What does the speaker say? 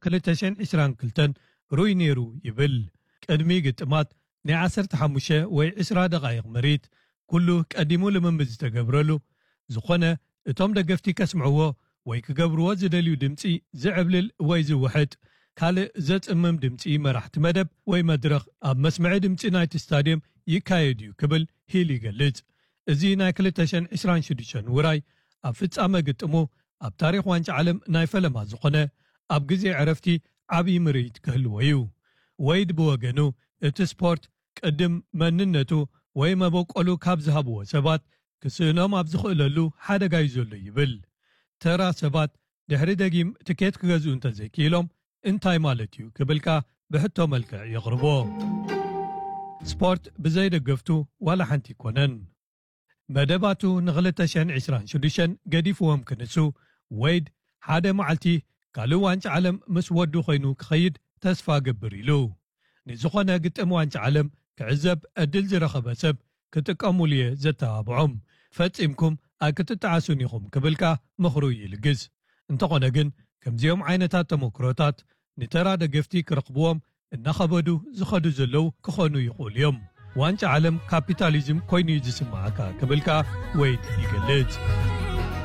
2022 ሩይ ነይሩ ይብል ቅድሚ ግጥማት ናይ 15 ወይ 20 ደቃይቕ መሬት ኩሉ ቀዲሙ ልምምድ ዝተገብረሉ ዝኾነ እቶም ደገፍቲ ከስምዕዎ ወይ ክገብርዎ ዝደልዩ ድምፂ ዝዕብልል ወይ ዝውሕጥ ካልእ ዘጽምም ድምፂ መራሕቲ መደብ ወይ መድረኽ ኣብ መስምዒ ድምፂ ናይቲ ስታድየም ይካየድ እዩ ክብል ሂል ይገልጽ። እዚ ናይ 2026 ውራይ ኣብ ፍጻመ ግጥሙ ኣብ ታሪኽ ዋንጫ ዓለም ናይ ፈለማ ዝኾነ ኣብ ግዜ ዕረፍቲ ዓብዪ ምርኢት ክህልዎ እዩ። ወይድ ብወገኑ እቲ ስፖርት ቅድም መንነቱ ወይ መበቆሉ ካብ ዝሃብዎ ሰባት ክስእኖም ኣብ ዝኽእለሉ ሓደጋ እዩ ዘሎ ይብል። ተራ ሰባት ድሕሪ ደጊም ትኬት ክገዝኡ እንተዘይክኢሎም እንታይ ማለት እዩ ክብልካ ብሕቶ መልክዕ የቕርቦ። ስፖርት ብዘይደገፍቱ ዋላ ሓንቲ ይኮነን። መደባቱ ን2026 ገዲፍዎም ክንሱ ወይድ ሓደ መዓልቲ ካልእ ዋንጫ ዓለም ምስ ወዱ ኮይኑ ክኸይድ ተስፋ ገብር ኢሉ ንዝኾነ ግጥም ዋንጫ ዓለም ክዕዘብ ዕድል ዝረኸበ ሰብ ክጥቀሙሉ እየ ዘተባብዖም ፈጺምኩም ኣይክትጠዓሱን ኢኹም ክብልካ ምኽሩ ይልግዝ። እንተኾነ ግን ከምዚኦም ዓይነታት ተሞክሮታት ንተራ ደገፍቲ ክረኽብዎም እናኸበዱ ዝኸዱ ዘለው ክኾኑ ይኽእሉ እዮም። ዋንጫ ዓለም ካፒታሊዝም ኮይኑ ዝስማዓካ ክብልካ ወይድ ይገልጽ።